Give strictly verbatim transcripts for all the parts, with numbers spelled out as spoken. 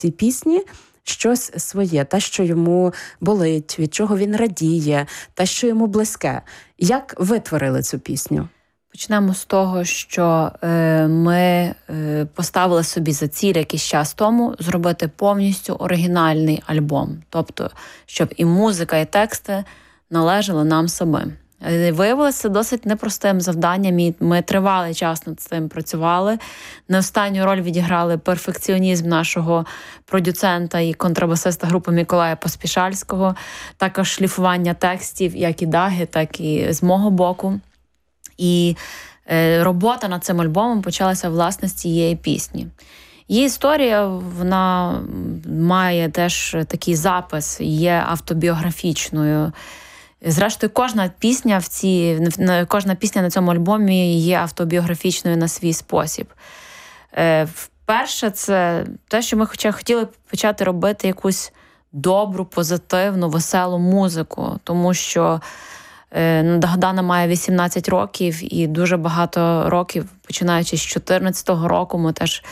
цій пісні щось своє, те, що йому болить, від чого він радіє, те, що йому близьке. Як ви творили цю пісню? Почнемо з того, що е, ми е, поставили собі за ціль якийсь час тому зробити повністю оригінальний альбом. Тобто, щоб і музика, і тексти належали нам самим. Виявилося досить непростим завданням, і ми тривалий час над цим працювали. Не останню роль відіграли перфекціонізм нашого продюцента і контрабасиста групи Миколая Поспішальського, також шліфування текстів, як і Даги, так і з мого боку. І е, робота над цим альбомом почалася, власне, з цієї пісні. Її історія, вона має теж такий запис, є автобіографічною. Зрештою, кожна пісня в ці, кожна пісня на цьому альбомі є автобіографічною на свій спосіб. Е, вперше, це те, що ми хоча хотіли почати робити якусь добру, позитивну, веселу музику, тому що Дагдана має вісімнадцять років, і дуже багато років, починаючи з чотирнадцятого року, ми теж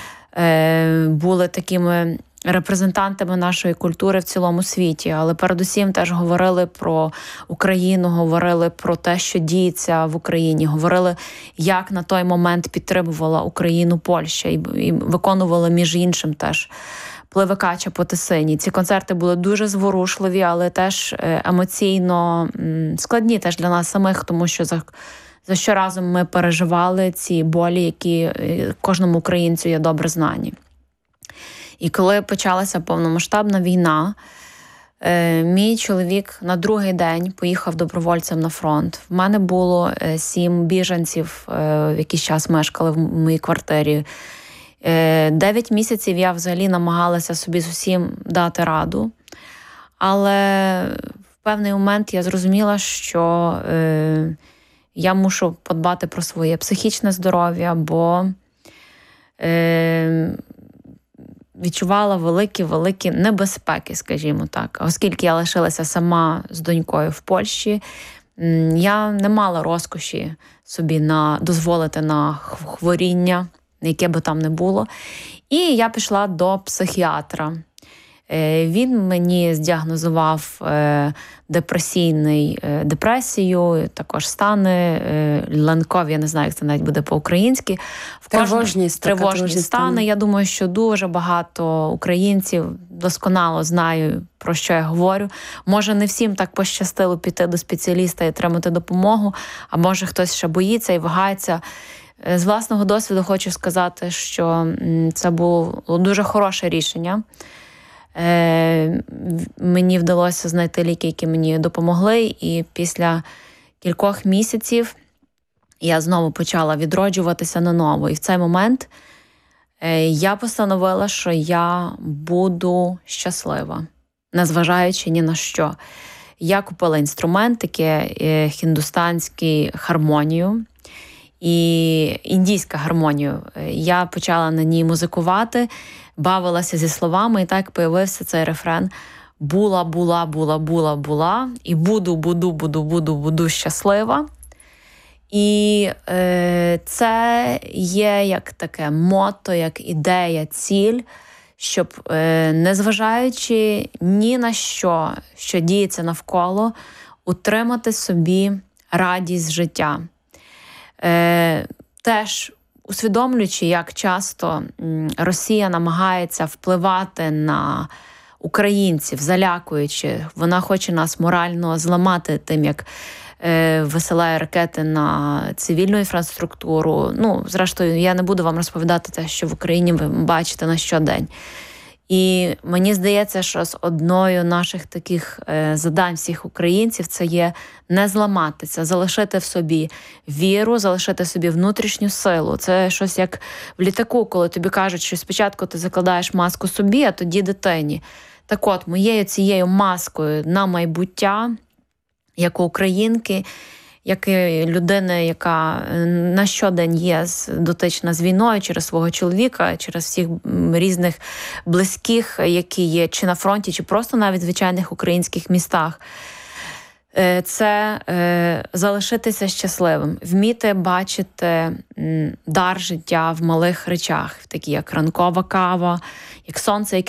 е, були такими репрезентантами нашої культури в цілому світі. Але передусім теж говорили про Україну, говорили про те, що діється в Україні, говорили, як на той момент підтримувала Україну Польща, і, і виконували, між іншим, теж «Пливе кача по Тисині». Ці концерти були дуже зворушливі, але теж емоційно складні теж для нас самих, тому що за, за щоразом ми переживали ці болі, які кожному українцю є добре знані. І коли почалася повномасштабна війна, мій чоловік на другий день поїхав добровольцем на фронт. В мене було сім біженців, в якийсь час мешкали в моїй квартирі. Дев'ять місяців я взагалі намагалася собі з усім дати раду, але в певний момент я зрозуміла, що е, я мушу подбати про своє психічне здоров'я, бо е, відчувала великі-великі небезпеки, скажімо так. Оскільки я лишилася сама з донькою в Польщі, я не мала розкоші собі на, дозволити на хворіння, яке би там не було. І я пішла до психіатра. Він мені здіагнозував депресійний, депресію, також стани, ланкові, я не знаю, як це навіть буде по-українськи. Тривожність. Тривожні стани. Я думаю, що дуже багато українців досконало знають, про що я говорю. Може, не всім так пощастило піти до спеціаліста і отримати допомогу, а може хтось ще боїться і вагається. З власного досвіду хочу сказати, що це було дуже хороше рішення. Мені вдалося знайти ліки, які мені допомогли, і після кількох місяців я знову почала відроджуватися наново. І в цей момент я постановила, що я буду щаслива, незважаючи ні на що. Я купила інструментики, хіндустанську гармонію і індійську гармонію. Я почала на ній музикувати, бавилася зі словами, і так появився цей рефрен «Була, була, була, була, була, і буду, буду, буду, буду, буду щаслива». І е, це є як таке мото, як ідея, ціль, щоб, е, незважаючи ні на що, що діється навколо, утримати собі радість життя. Е, теж усвідомлюючи, як часто Росія намагається впливати на українців, залякуючи, вона хоче нас морально зламати тим, як е, висилає ракети на цивільну інфраструктуру. Ну, зрештою, я не буду вам розповідати те, що в Україні ви бачите на щодень. І мені здається, що з одною наших таких е, завдань всіх українців це є не зламатися, залишити в собі віру, залишити собі внутрішню силу. Це щось як в літаку, коли тобі кажуть, що спочатку ти закладаєш маску собі, а тоді дитині. Так от, моєю цією маскою на майбуття, як у українки, як і людини, яка на щодень є дотична з війною через свого чоловіка, через всіх різних близьких, які є чи на фронті, чи просто навіть в звичайних українських містах. Е, Це е, залишитися щасливим, вміти бачити м, дар життя в малих речах, такі як ранкова кава, як сонце, яке